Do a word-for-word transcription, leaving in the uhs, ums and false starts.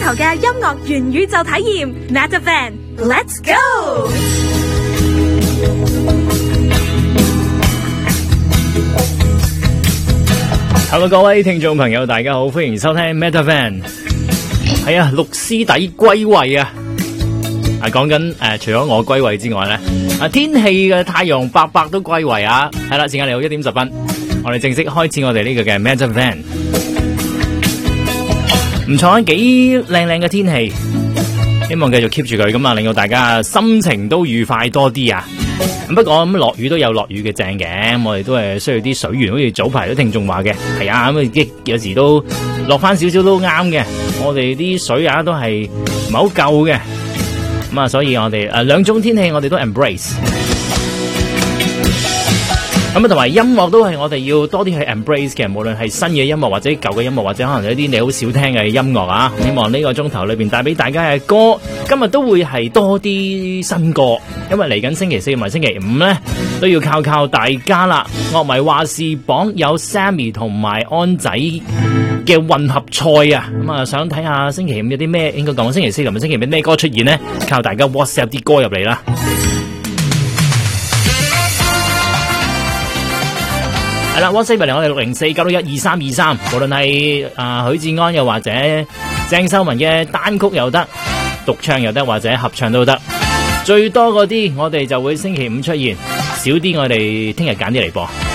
求嘅音樂元宇宙體驗 Metavan，Let's go！ Hello， 各位聽眾朋友，大家好，歡迎收聽 Metavan。係啊，綠絲底歸位啊！啊，講緊誒，除咗我歸位之外咧，啊，天氣嘅太陽伯伯都歸位啊！係啦，時間嚟到一點十分，我哋正式開始我哋呢個嘅 Metavan。唔錯，幾靚靚嘅天氣，希望繼續 keep 住佢咁啊，令到大家心情都愉快多啲啊！不過咁落雨都有落雨嘅正嘅，我哋都係需要啲水源，好似早排都聽眾話嘅，係啊，咁啊有時都落翻少少都啱嘅。我哋啲水啊都係唔係好夠嘅，咁啊，所以我哋誒兩種天氣我哋都 embrace。咁啊，同埋音樂都係我哋要多啲去 embrace 嘅，無論係新嘅音樂或者舊嘅音樂，或者可能有啲你好少聽嘅音樂啊。希望呢個鐘頭裏邊帶俾大家嘅歌，今日都會係多啲新歌，因為嚟緊星期四同埋星期五咧，都要靠靠大家啦。樂迷話事榜有 Sammy 同埋安仔嘅混合賽啊，咁啊想睇下星期五有啲咩，應該講星期四同埋星期五咩歌出現呢？靠大家 WhatsApp 啲歌入嚟啦。係啦 ，WhatsApp 嚟我哋六零四九六一二三二三，無論係啊許志安又或者鄭秀文嘅單曲又得，獨唱又得，或者合唱都得。最多嗰啲我哋就會星期五出現，少啲我哋聽日揀啲嚟播。